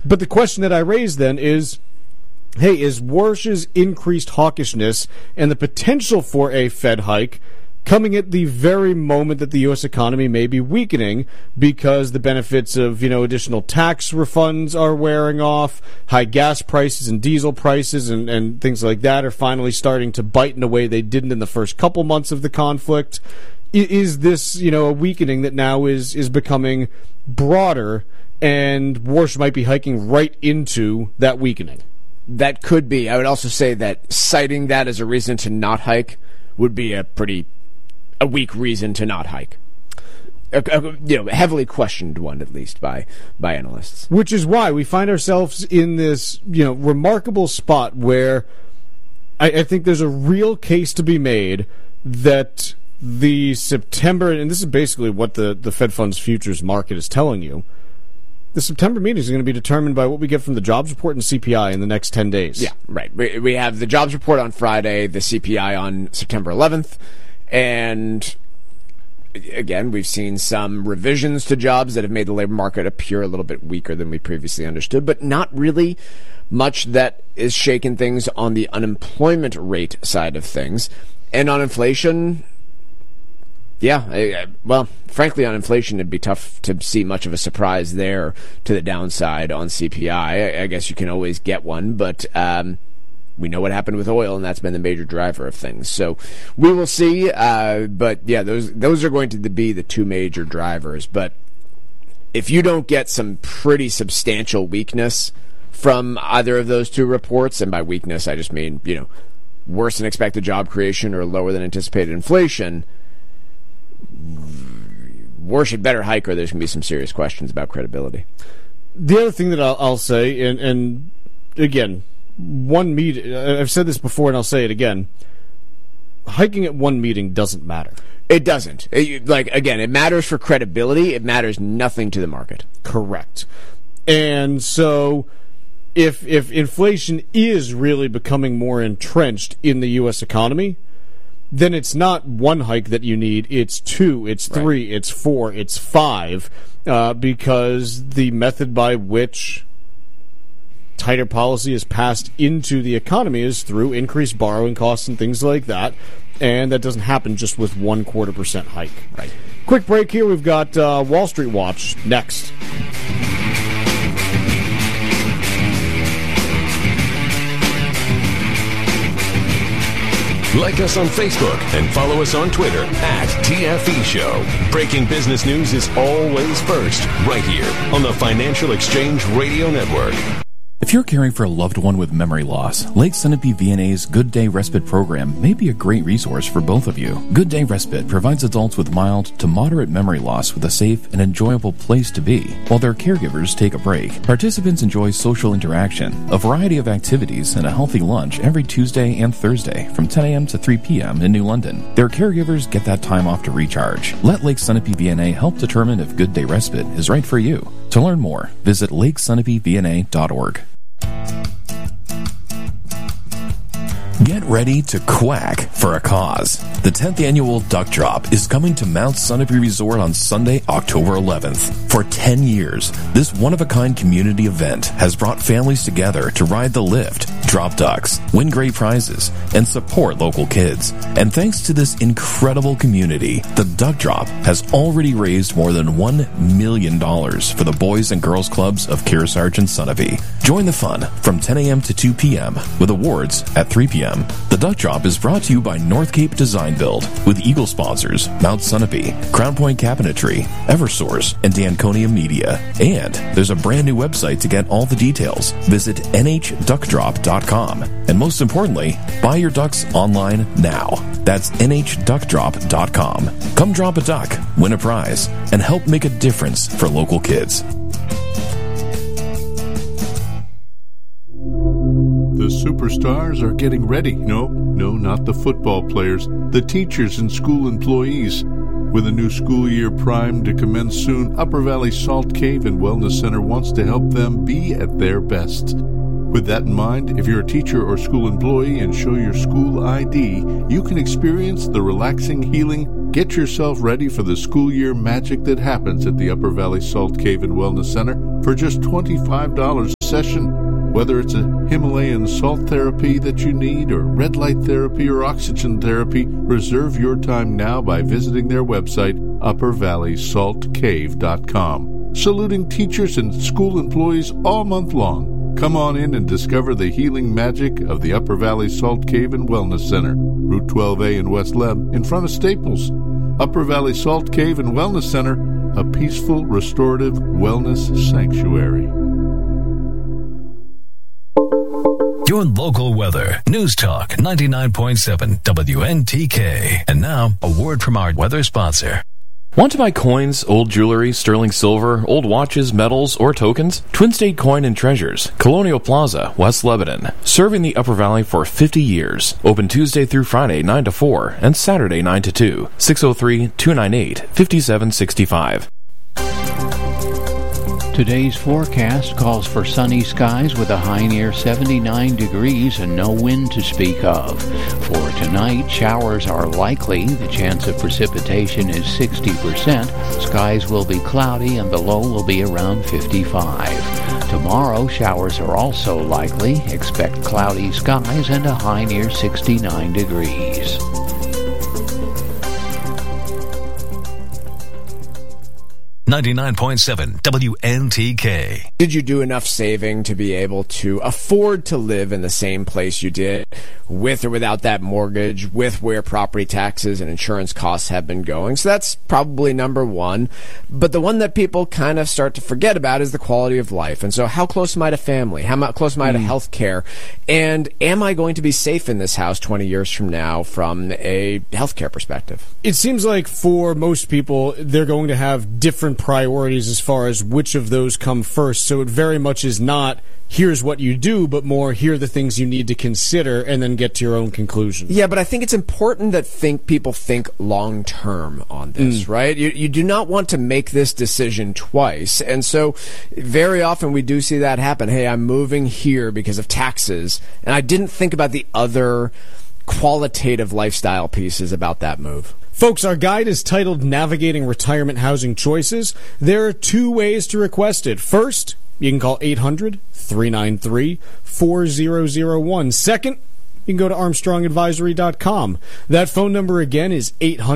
But the question that I raise then is, hey, is Warsh's increased hawkishness and the potential for a Fed hike coming at the very moment that the U.S. economy may be weakening because the benefits of, additional tax refunds are wearing off, high gas prices and diesel prices and things like that are finally starting to bite in a way they didn't in the first couple months of the conflict? Is this, a weakening that now is becoming broader, and Warsh might be hiking right into that weakening? That could be. I would also say that citing that as a reason to not hike would be a weak reason to not hike. A heavily questioned one, at least, by analysts. Which is why we find ourselves in this, remarkable spot where I think there's a real case to be made that the September, and this is basically what the Fed funds futures market is telling you, the September meeting is going to be determined by what we get from the jobs report and CPI in the next 10 days. Yeah, right. We have the jobs report on Friday, the CPI on September 11th, and again, we've seen some revisions to jobs that have made the labor market appear a little bit weaker than we previously understood, but not really much that is shaking things on the unemployment rate side of things. And on inflation, frankly, on inflation, it'd be tough to see much of a surprise there to the downside on CPI. I guess you can always get one, but we know what happened with oil, and that's been the major driver of things. So we will see. But yeah, those are going to be the two major drivers. But if you don't get some pretty substantial weakness from either of those two reports, and by weakness I just mean, worse than expected job creation or lower than anticipated inflation, Warsh had better hike, or there's going to be some serious questions about credibility. The other thing that I'll say, and again, one meeting, I've said this before and I'll say it again, hiking at one meeting doesn't matter. It doesn't. Again, it matters for credibility. It matters nothing to the market. Correct. And so if inflation is really becoming more entrenched in the U.S. economy, then it's not one hike that you need, it's two, it's three, it's four, it's five, because the method by which tighter policy is passed into the economy is through increased borrowing costs and things like that, and that doesn't happen just with 0.25% hike. Right. Quick break here. We've got Wall Street Watch next. Like us on Facebook and follow us on Twitter @TFE Show. Breaking business news is always first, right here on the Financial Exchange Radio Network. If you're caring for a loved one with memory loss, Lake Sunapee VNA's Good Day Respite program may be a great resource for both of you. Good Day Respite provides adults with mild to moderate memory loss with a safe and enjoyable place to be, while their caregivers take a break. Participants enjoy social interaction, a variety of activities, and a healthy lunch every Tuesday and Thursday from 10 a.m. to 3 p.m. in New London. Their caregivers get that time off to recharge. Let Lake Sunapee VNA help determine if Good Day Respite is right for you. To learn more, visit lakesunapeevna.org. Get ready to quack for a cause. The 10th annual Duck Drop is coming to Mount Sunapee Resort on Sunday, October 11th. For 10 years, this one-of-a-kind community event has brought families together to ride the lift, drop ducks, win great prizes, and support local kids. And thanks to this incredible community, the Duck Drop has already raised more than $1 million for the Boys and Girls Clubs of Kearsarge and Sunapee. Join the fun from 10 a.m. to 2 p.m. with awards at 3 p.m. The Duck Drop is brought to you by North Cape Design Build with Eagle sponsors Mount Sunapee, Crown Point Cabinetry, Eversource, and Danconia Media. And there's a brand new website to get all the details. Visit nhduckdrop.com. And most importantly, buy your ducks online now. That's nhduckdrop.com. Come drop a duck, win a prize, and help make a difference for local kids. The superstars are getting ready. No, not the football players. The teachers and school employees. With a new school year primed to commence soon, Upper Valley Salt Cave and Wellness Center wants to help them be at their best. With that in mind, if you're a teacher or school employee and show your school ID, you can experience the relaxing healing. Get yourself ready for the school year magic that happens at the Upper Valley Salt Cave and Wellness Center for just $25 session. Whether it's a Himalayan salt therapy that you need, or red light therapy or oxygen therapy, reserve your time now by visiting their website, uppervalleysaltcave.com. Saluting teachers and school employees all month long. Come on in and discover the healing magic of the Upper Valley Salt Cave and Wellness Center, Route 12A in West Leb, in front of Staples. Upper Valley Salt Cave and Wellness Center, a peaceful, restorative wellness sanctuary. Your local weather. News Talk 99.7 WNTK. And now, a word from our weather sponsor. Want to buy coins, old jewelry, sterling silver, old watches, medals, or tokens? Twin State Coin and Treasures, Colonial Plaza, West Lebanon. Serving the Upper Valley for 50 years. Open Tuesday through Friday 9 to 4 and Saturday 9 to 2. 603-298-5765. Today's forecast calls for sunny skies with a high near 79 degrees and no wind to speak of. For tonight, showers are likely. The chance of precipitation is 60%. Skies will be cloudy and the low will be around 55. Tomorrow, showers are also likely. Expect cloudy skies and a high near 69 degrees. .7 WNTK. Did you do enough saving to be able to afford to live in the same place you did, with or without that mortgage, with where property taxes and insurance costs have been going? So that's probably number one. But the one that people kind of start to forget about is the quality of life. And so how close am I to family? How close am I to health care? And am I going to be safe in this house 20 years from now from a healthcare perspective? It seems like for most people, they're going to have different priorities as far as which of those come first. So it very much is not, here's what you do, but more, here are the things you need to consider, and then get to your own conclusion. Yeah, but I think it's important that people think long-term on this, right? You do not want to make this decision twice. And so very often we do see that happen. Hey, I'm moving here because of taxes, and I didn't think about the other qualitative lifestyle pieces about that move. Folks, our guide is titled Navigating Retirement Housing Choices. There are two ways to request it. First, you can call 800-393-4001. Second, you can go to ArmstrongAdvisory.com. That phone number again is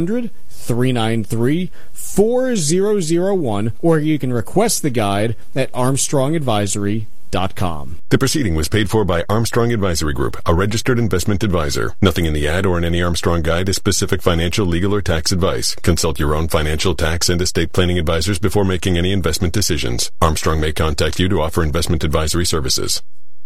800-393-4001, or you can request the guide at ArmstrongAdvisory.com. The proceeding was paid for by Armstrong Advisory Group, a registered investment advisor. Nothing in the ad or in any Armstrong guide is specific financial, legal, or tax advice. Consult your own financial, tax, and estate planning advisors before making any investment decisions. Armstrong may contact you to offer investment advisory services.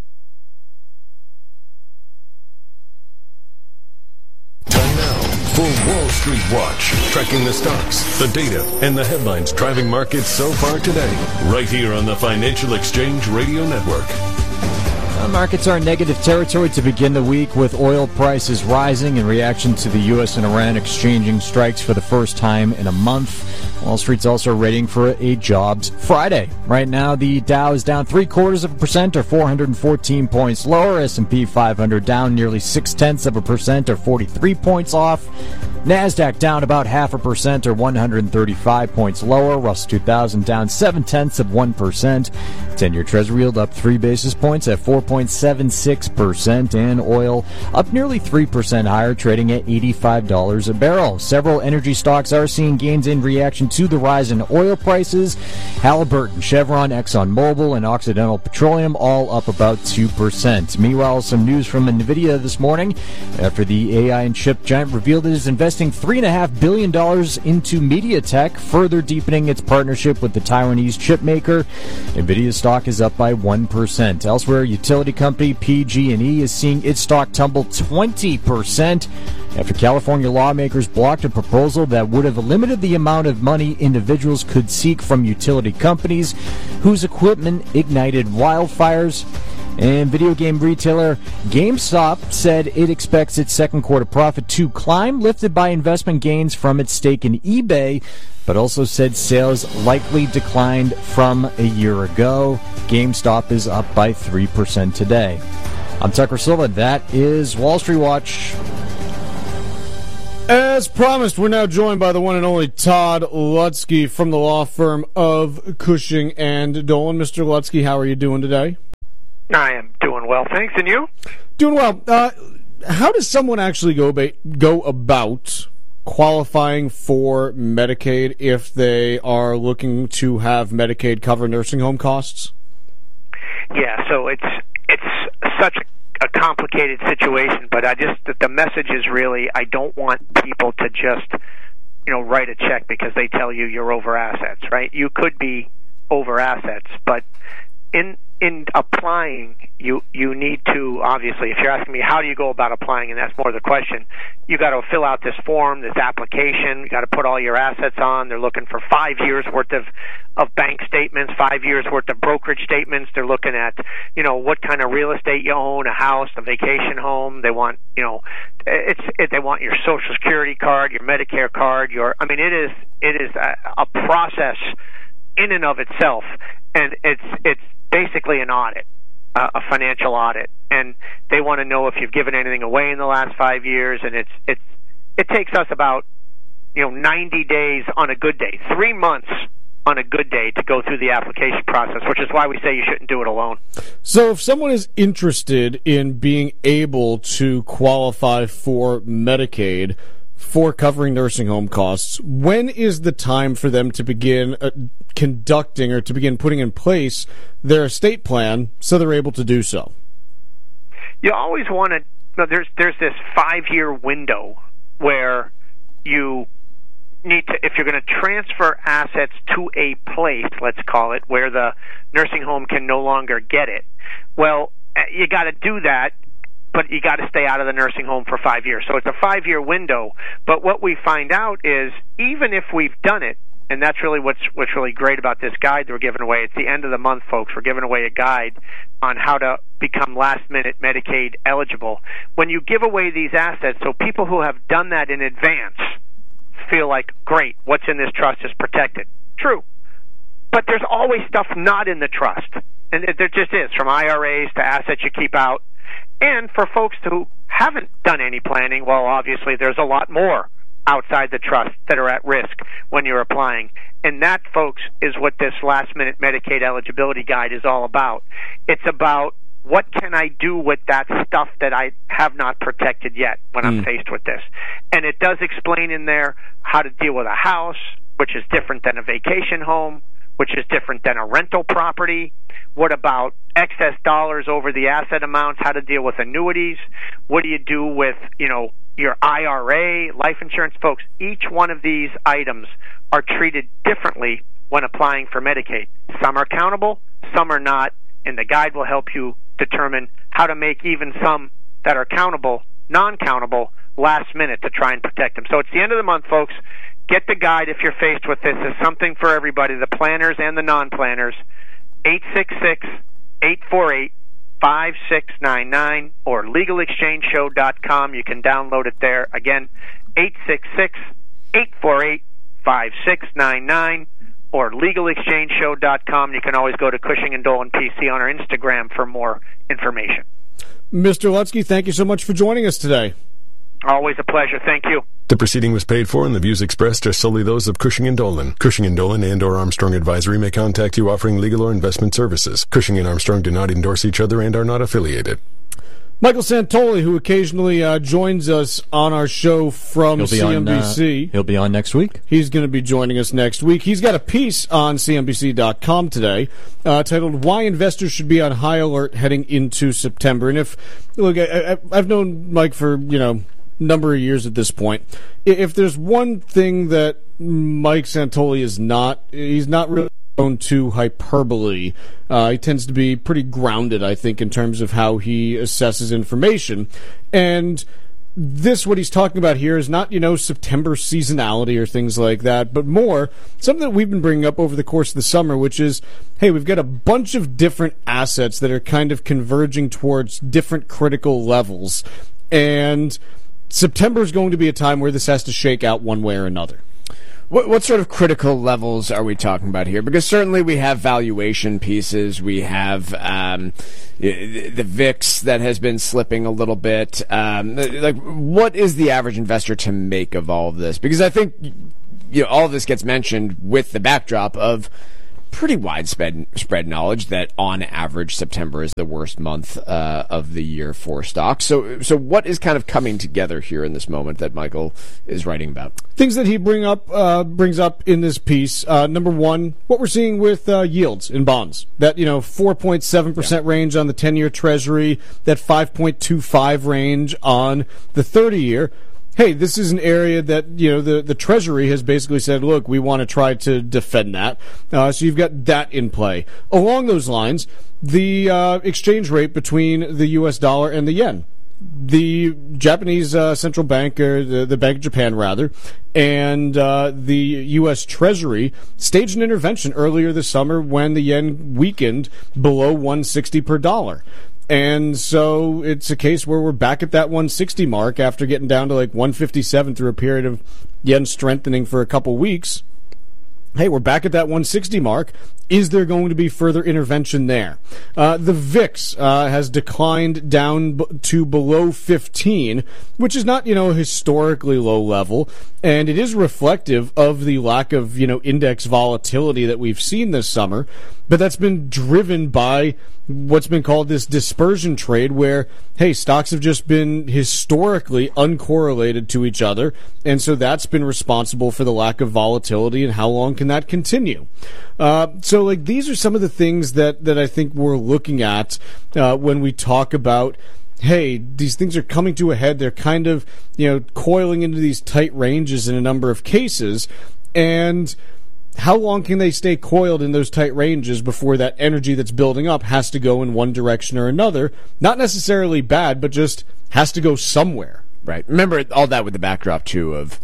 Time now for Wall Street Watch, tracking the stocks, the data, and the headlines driving markets so far today, right here on the Financial Exchange Radio Network. Markets are in negative territory to begin the week, with oil prices rising in reaction to the U.S. and Iran exchanging strikes for the first time in a month. Wall Street's also waiting for a jobs Friday. Right now, the Dow is down 0.75% or 414 points lower. S&P 500 down nearly 0.6% or 43 points off. NASDAQ down about 0.5% or 135 points lower. Russell 2000 down 0.7%. 10-year Treasury yield up 3 basis points at 4.76%. And oil up nearly 3% higher, trading at $85 a barrel. Several energy stocks are seeing gains in reaction to the rise in oil prices. Halliburton, Chevron, ExxonMobil, and Occidental Petroleum all up about 2%. Meanwhile, some news from NVIDIA this morning after the AI and chip giant revealed it is investing $3.5 billion into MediaTek, further deepening its partnership with the Taiwanese chip maker. NVIDIA's stock is up by 1%. Elsewhere, utility company PG&E is seeing its stock tumble 20% after California lawmakers blocked a proposal that would have limited the amount of money individuals could seek from utility companies whose equipment ignited wildfires. And video game retailer GameStop said it expects its second quarter profit to climb, lifted by investment gains from its stake in eBay, but also said sales likely declined from a year ago. GameStop is up by 3% today. I'm Tucker Silva. That is Wall Street Watch. As promised, we're now joined by the one and only Todd Lutzke from the law firm of Cushing and Dolan. Mr. Lutzke, how are you doing today? I am doing well, thanks. And you? Doing well. How does someone actually go about qualifying for Medicaid if they are looking to have Medicaid cover nursing home costs? Yeah, so it's such a complicated situation, but the message is really, I don't want people to just, write a check because they tell you you're over assets, right? You could be over assets, but in applying, you need to, obviously, if you're asking me how do you go about applying, and that's more the question, you got to fill out this form, this application, you got to put all your assets on. They're looking for 5 years worth of bank statements, 5 years worth of brokerage statements. They're looking at, what kind of real estate you own, a house, a vacation home. They want, they want your Social Security card, your Medicare card, it is a process in and of itself, and it's basically an audit, a financial audit, and they want to know if you've given anything away in the last 5 years, and it takes us about 90 days on a good day, 3 months on a good day to go through the application process, which is why we say you shouldn't do it alone. So if someone is interested in being able to qualify for Medicaid for covering nursing home costs, when is the time for them to begin conducting or to begin putting in place their estate plan so they're able to do so? You always want to, there's this 5-year window where you need to, if you're going to transfer assets to a place, let's call it, where the nursing home can no longer get it, well, you got to do that, but you got to stay out of the nursing home for 5 years. So it's a 5-year window. But what we find out is, even if we've done it, and that's really what's really great about this guide that we're giving away. It's the end of the month, folks. We're giving away a guide on how to become last-minute Medicaid eligible. When you give away these assets, so people who have done that in advance feel like, great, what's in this trust is protected. True. But there's always stuff not in the trust. And there just is, from IRAs to assets you keep out. And for folks who haven't done any planning, well, obviously there's a lot more outside the trust that are at risk when you're applying. And that, folks, is what this last-minute Medicaid eligibility guide is all about. It's about, what can I do with that stuff that I have not protected yet when I'm faced with this? And it does explain in there how to deal with a house, which is different than a vacation home, which is different than a rental property. What about excess dollars over the asset amounts? How to deal with annuities? What do you do with, your IRA, life insurance? Folks, each one of these items are treated differently when applying for Medicaid. Some are countable, some are not, and the guide will help you determine how to make even some that are countable, non-countable, last minute to try and protect them. So it's the end of the month, folks. Get the guide if you're faced with this. It's something for everybody, the planners and the non-planners. 866-848-5699 or LegalExchangeShow.com. You can download it there. Again, 866-848-5699 or LegalExchangeShow.com. You can always go to Cushing & Dolan PC on our Instagram for more information. Mr. Lutzke, thank you so much for joining us today. Always a pleasure. Thank you. The proceeding was paid for, and the views expressed are solely those of Cushing & Dolan. Cushing & Dolan and/or Armstrong Advisory may contact you offering legal or investment services. Cushing & Armstrong do not endorse each other and are not affiliated. Michael Santoli, who occasionally joins us on our show from CNBC. He'll be on next week. He's going to be joining us next week. He's got a piece on CNBC.com today titled "Why Investors Should Be on High Alert Heading into September." And I've known Mike for, number of years at this point. If there's one thing that Mike Santoli is not, he's not really prone to hyperbole. He tends to be pretty grounded, I think, in terms of how he assesses information. And what he's talking about here is not, September seasonality or things like that, but more something that we've been bringing up over the course of the summer, which is, hey, we've got a bunch of different assets that are kind of converging towards different critical levels. And September is going to be a time where this has to shake out one way or another. What sort of critical levels are we talking about here? Because certainly we have valuation pieces. We have the VIX that has been slipping a little bit. What is the average investor to make of all of this? Because I think all of this gets mentioned with the backdrop of pretty widespread knowledge that on average September is the worst month of the year for stocks. So what is kind of coming together here in this moment that Michael is writing about? Things that he brings up in this piece. Number one, what we're seeing with yields in bonds. That 4.7% range on the 10-year Treasury, that 5.25 range on the 30-year. Hey, this is an area that, the Treasury has basically said, look, we want to try to defend that. So you've got that in play. Along those lines, the exchange rate between the U.S. dollar and the yen. The Japanese central bank, or the Bank of Japan, rather, and the U.S. Treasury staged an intervention earlier this summer when the yen weakened below 160 per dollar. And so it's a case where we're back at that 160 mark after getting down to like 157 through a period of yen strengthening for a couple weeks. Hey, we're back at that 160 mark. Is there going to be further intervention there? The VIX has declined down to below 15, which is not, a historically low level, and it is reflective of the lack of, index volatility that we've seen this summer, but that's been driven by what's been called this dispersion trade where, hey, stocks have just been historically uncorrelated to each other, and so that's been responsible for the lack of volatility, and how long can that continue? So these are some of the things that I think we're looking at when we talk about, hey, these things are coming to a head. They're kind of, coiling into these tight ranges in a number of cases, and how long can they stay coiled in those tight ranges before that energy that's building up has to go in one direction or another? Not necessarily bad, but just has to go somewhere. Right. Remember all that with the backdrop, too, of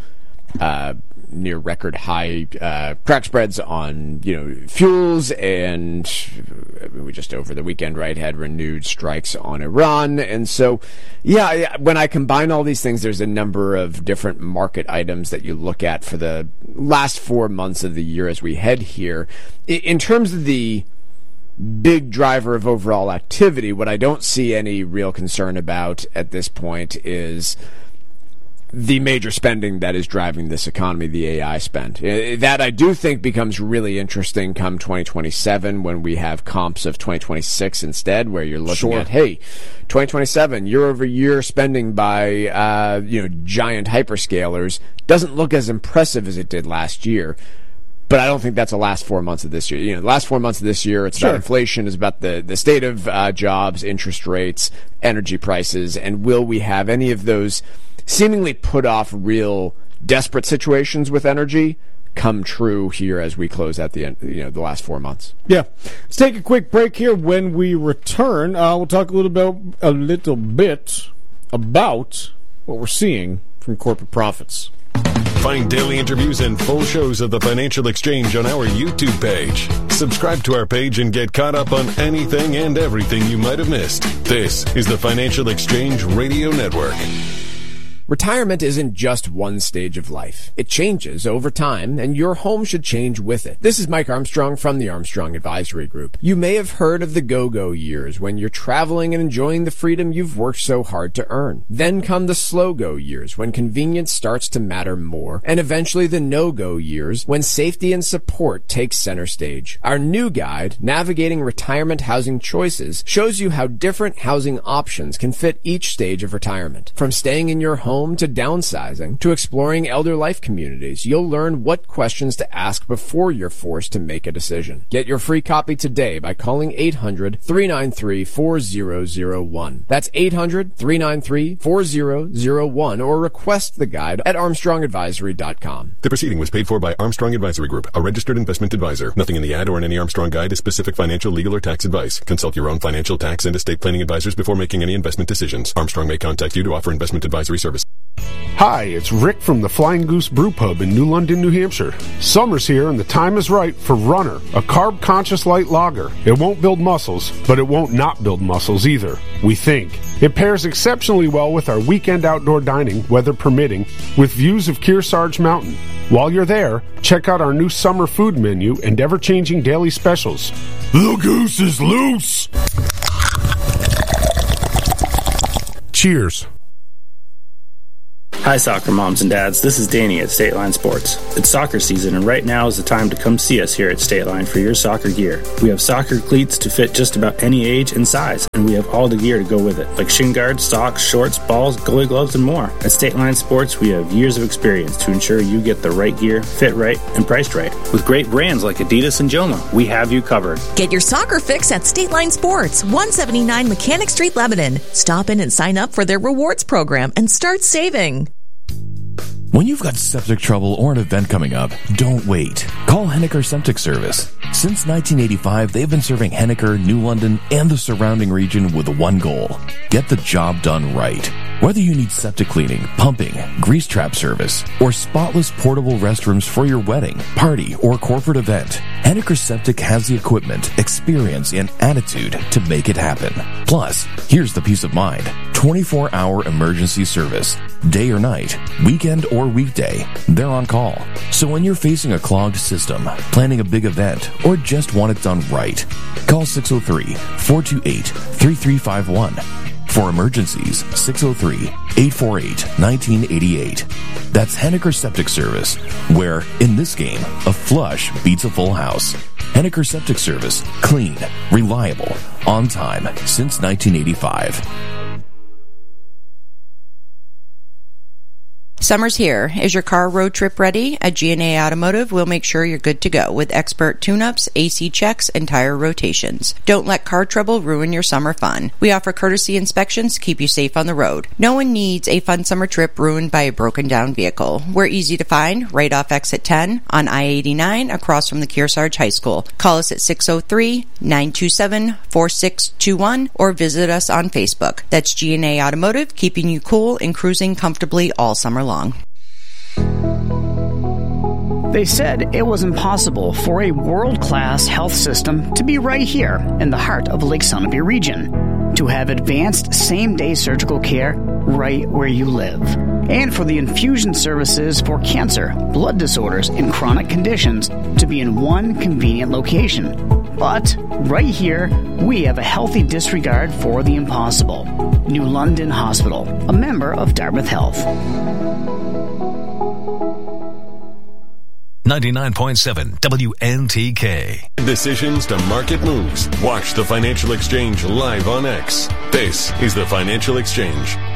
near record high crack spreads on fuels, and we just over the weekend had renewed strikes on Iran. And so when I combine all these things, there's a number of different market items that you look at for the last 4 months of the year as we head here. In terms of the big driver of overall activity, what I don't see any real concern about at this point is the major spending that is driving this economy, the AI spend. That I do think becomes really interesting come 2027 when we have comps of 2026 instead, where you're looking at, hey, 2027, year-over-year spending by giant hyperscalers doesn't look as impressive as it did last year. But I don't think that's the last 4 months of this year. The last 4 months of this year, it's about inflation, it's about the state of jobs, interest rates, energy prices, and will we have any of those seemingly put off real desperate situations with energy come true here as we close out the end, the last 4 months. Yeah. Let's take a quick break here. When we return, we'll talk a little bit about what we're seeing from corporate profits. Find daily interviews and full shows of the Financial Exchange on our YouTube page. Subscribe to our page and get caught up on anything and everything you might have missed. This is the Financial Exchange Radio Network. Retirement isn't just one stage of life. It changes over time, and your home should change with it. This is Mike Armstrong from the Armstrong Advisory Group. You may have heard of the go-go years when you're traveling and enjoying the freedom you've worked so hard to earn. Then come the slow-go years when convenience starts to matter more, and eventually the no-go years when safety and support take center stage. Our new guide, Navigating Retirement Housing Choices, shows you how different housing options can fit each stage of retirement. From staying in your home to downsizing to exploring elder life communities, you'll learn what questions to ask before you're forced to make a decision. Get your free copy today by calling 800-393-4001. That's 800-393-4001, or request the guide at armstrongadvisory.com. The proceeding was paid for by Armstrong Advisory Group, a registered investment advisor. Nothing in the ad or in any Armstrong guide is specific financial, legal, or tax advice. Consult your own financial, tax, and estate planning advisors before making any investment decisions. Armstrong may contact you to offer investment advisory service. Hi, it's Rick from the Flying Goose Brew Pub in New London, New Hampshire. Summer's here and the time is right for Runner, a carb-conscious light lager. It won't build muscles, but it won't not build muscles either, we think. It pairs exceptionally well with our weekend outdoor dining, weather permitting, with views of Kearsarge Mountain. While you're there, check out our new summer food menu and ever-changing daily specials. The goose is loose! Hi, soccer moms and dads. This is Danny at State Line Sports. It's soccer season, and right now is the time to come see us here at State Line for your soccer gear. We have soccer cleats to fit just about any age and size, and we have all the gear to go with it, like shin guards, socks, shorts, balls, goalie gloves, and more. At State Line Sports, we have years of experience to ensure you get the right gear, fit right, and priced right. With great brands like Adidas and Joma, we have you covered. Get your soccer fix at State Line Sports, 179 Mechanic Street, Lebanon. Stop in and sign up for their rewards program and start saving. When you've got septic trouble or an event coming up, don't wait. Call Henniker Septic Service. Since 1985, they've been serving Henniker, New London, and the surrounding region with one goal: get the job done right. Whether you need septic cleaning, pumping, grease trap service, or spotless portable restrooms for your wedding, party, or corporate event, Henniker Septic has the equipment, experience, and attitude to make it happen. Plus, here's the peace of mind: 24-hour emergency service. Day or night, weekend or weekday, they're on call. So when you're facing a clogged system, planning a big event, or just want it done right, call 603-428-3351. For emergencies, 603-848-1988. That's Henniker Septic Service, where, in this game, a flush beats a full house. Henniker Septic Service. Clean, reliable, on time, since 1985. Summer's here. Is your car road trip ready? At G&A Automotive, we'll make sure you're good to go with expert tune-ups, AC checks, and tire rotations. Don't let car trouble ruin your summer fun. We offer courtesy inspections to keep you safe on the road. No one needs a fun summer trip ruined by a broken-down vehicle. We're easy to find right off exit 10 on I-89 across from the Kearsarge High School. Call us at 603-927-4621 or visit us on Facebook. That's G&A Automotive, keeping you cool and cruising comfortably all summer long. They said it was impossible for a world-class health system to be right here in the heart of Lake Sunapee region, to have advanced same-day surgical care right where you live, and for the infusion services for cancer, blood disorders, and chronic conditions to be in one convenient location. But right here, we have a healthy disregard for the impossible. New London Hospital, a member of Dartmouth Health. 99.7 WNTK. Decisions to market moves. Watch the Financial Exchange live on X. This is the Financial Exchange